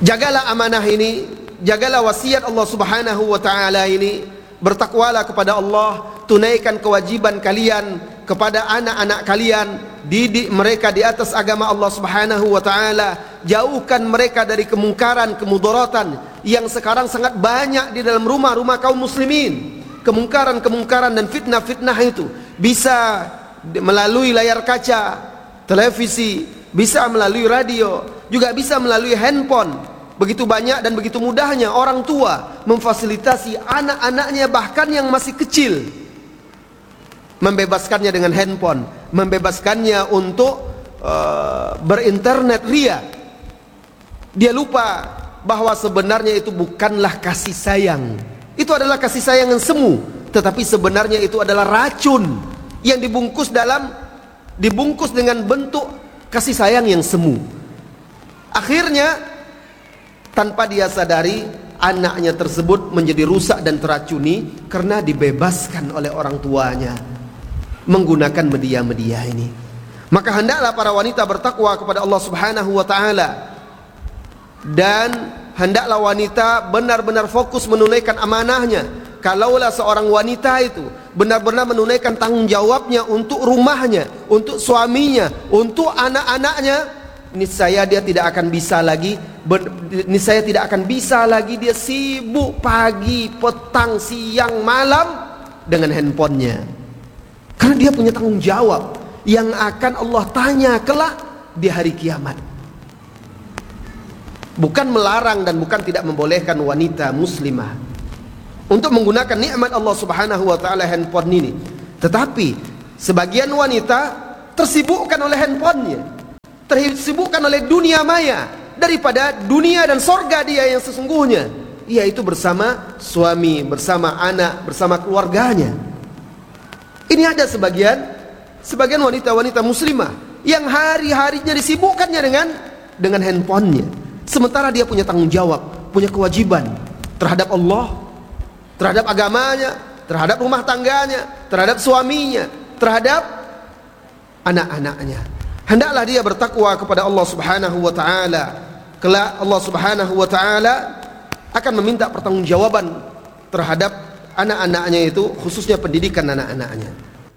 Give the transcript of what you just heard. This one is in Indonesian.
Jagalah amanah ini, jagalah wasiat Allah Subhanahu wa taala ini, bertakwalah kepada Allah, tunaikan kewajiban kalian kepada anak-anak kalian, didik mereka di atas agama Allah Subhanahu wa taala, jauhkan mereka dari kemungkaran, kemudaratan yang sekarang sangat banyak di dalam rumah-rumah kaum muslimin. Kemungkaran-kemungkaran dan fitnah-fitnah itu bisa melalui layar kaca, televisi, bisa melalui radio, juga bisa melalui handphone. Begitu banyak dan begitu mudahnya orang tua memfasilitasi anak-anaknya bahkan yang masih kecil, membebaskannya dengan handphone, membebaskannya untuk berinternet ria. Dia lupa bahwa sebenarnya itu bukanlah kasih sayang. Itu adalah kasih sayang yang semu, tetapi sebenarnya itu adalah racun yang dibungkus dengan bentuk kasih sayang yang semu. Akhirnya tanpa dia sadari, anaknya tersebut menjadi rusak dan teracuni karena dibebaskan oleh orang tuanya menggunakan media-media ini. Maka hendaklah para wanita bertakwa kepada Allah Subhanahu wa taala, dan hendaklah wanita benar-benar fokus menunaikan amanahnya. Kalaulah seorang wanita itu benar-benar menunaikan tanggung jawabnya untuk rumahnya, untuk suaminya, untuk anak-anaknya, niscaya dia tidak akan bisa lagi dia sibuk pagi, petang, siang, malam dengan handphonenya. Karena dia punya tanggung jawab yang akan Allah tanya kelak di hari kiamat. Bukan melarang dan bukan tidak membolehkan wanita muslimah untuk menggunakan nikmat Allah Subhanahu wa taala handphone ini. Tetapi sebagian wanita tersibukkan oleh handphonenya, tersibukkan oleh dunia maya daripada dunia dan sorga dia yang sesungguhnya, yaitu bersama suami, bersama anak, bersama keluarganya. Ini ada sebagian wanita-wanita muslimah yang hari-harinya disibukkannya dengan handphonenya, sementara dia punya tanggung jawab, punya kewajiban terhadap Allah, terhadap agamanya, terhadap rumah tangganya, terhadap suaminya, terhadap anak-anaknya. Hendaklah dia bertakwa kepada Allah Subhanahu wa taala. Kelak Allah Subhanahu wa taala akan meminta pertanggungjawaban terhadap anak-anaknya itu, khususnya pendidikan anak-anaknya.